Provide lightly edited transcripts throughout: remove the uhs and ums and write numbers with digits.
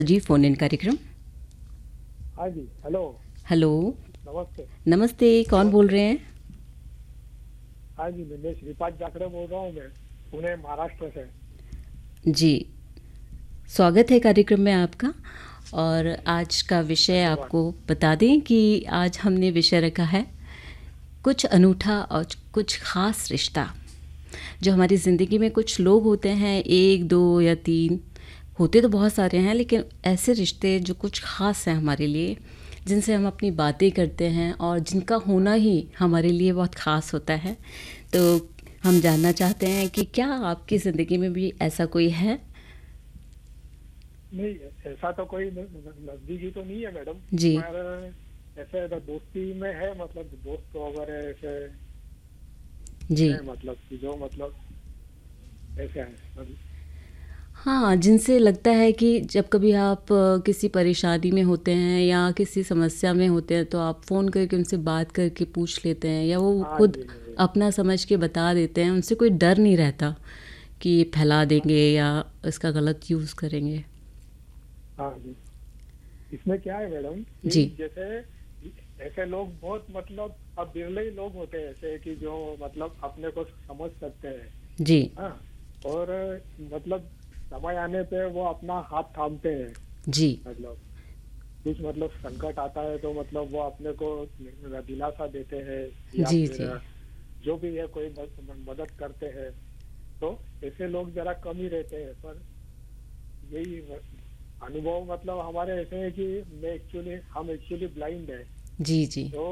जी phone इन कार्यक्रम। हाँ जी, hello. Hello. नमस्ते। नमस्ते, कौन बोल नमस्ते। रहे हैं? हाँ जी, मैं श्रीपाद जाखड़े बोल रहा हूँ। मैं पुणे महाराष्ट्र से। जी, स्वागत है कार्यक्रम में आपका। और आज का विषय धन्यवाद। आपको बता दें कि आज हमने विषय रखा है कुछ अनूठा और कुछ ख़ास रिश्ता। जो हमारी ज़िंदगी में कुछ लोग होते हैं, 1, 2 या 3, होते तो बहुत सारे हैं, लेकिन ऐसे रिश्ते जो कुछ ख़ास हैं हमारे लिए, जिनसे हम अपनी बातें करते हैं और जिनका होना ही हमारे लिए बहुत ख़ास होता है। तो हम जानना चाहते हैं कि क्या आपकी ज़िंदगी में भी ऐसा कोई है? नहीं, ऐसा तो कोई नजदीकी तो नहीं है मैडम। जी। पर ऐसे तो दोस्ती में है, मतलब दोस्त वगैरह ऐसे जी। है, मतलब कि जो मतलब ऐसे है मतलब। हाँ, जिनसे लगता है कि जब कभी आप किसी परेशानी में होते हैं या किसी समस्या में होते हैं, तो आप फ़ोन करके उनसे बात करके पूछ लेते हैं, या वो हाँ खुद जी, हाँ जी। अपना समझ के बता देते हैं। उनसे कोई डर नहीं रहता कि ये फैला हाँ देंगे या इसका गलत यूज़ करेंगे। हाँ जी। इसमें क्या है मैडम कि जी। जैसे ऐसे लोग बहुत मतलब अब बिरले ही लोग होते हैं ऐसे कि जो मतलब अपने को समझ सकते हैं। जी। हाँ। और मतलब समय आने पे वो अपना हाथ थामते हैं। जी। मतलब कुछ मतलब संकट आता है तो मतलब वो अपने को दिलासा देते हैं, या जी। फिर जी। जो भी है कोई मदद करते हैं। तो ऐसे लोग जरा कम ही रहते हैं। पर यही अनुभव मतलब हमारे ऐसे है कि हम एक्चुअली ब्लाइंड है। जी। जी। तो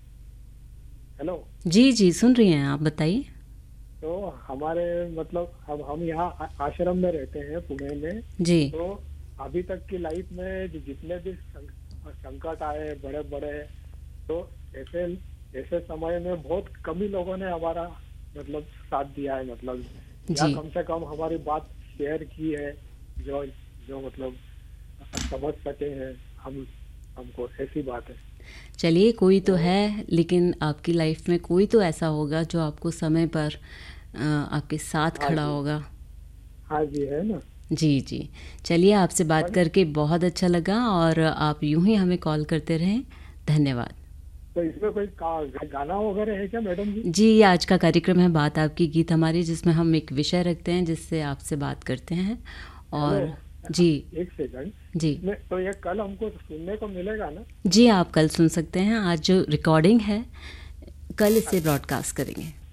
हेलो। जी। जी, सुन रही हैं आप, बताइए। तो हमारे मतलब हम यहाँ आश्रम में रहते हैं पुणे में। जी। तो अभी तक की लाइफ में जितने भी संकट आए बड़े बड़े, तो ऐसे ऐसे समय में बहुत कम ही लोगों ने हमारा मतलब साथ दिया है, मतलब या जी। कम से कम हमारी बात शेयर की है, जो जो मतलब समझ सके हैं हम हमको, ऐसी बात है। चलिए, कोई तो तो है, लेकिन आपकी लाइफ में कोई तो ऐसा होगा जो आपको समय पर आपके साथ हाँ खड़ा जी। होगा। हाँ जी, है ना। जी। जी। चलिए, आपसे बात पर करके बहुत अच्छा लगा और आप यूं ही हमें कॉल करते रहें। धन्यवाद। तो इसमें कोई गाना वगैरह है क्या मैडम जी? जी, ये आज का कार्यक्रम है बात आपकी गीत हमारी, जिसमें हम एक विषय रखते हैं जिससे आपसे बात करते हैं। हेलो। और जी। एक सेकंड। जी। इसमें तो ये कल हमको सुनने को मिलेगा ना? जी, आप कल सुन सकते हैं। आज जो रिकॉर्डिंग है, कल इसे अच्छा। ब्रॉडकास्ट करेंगे।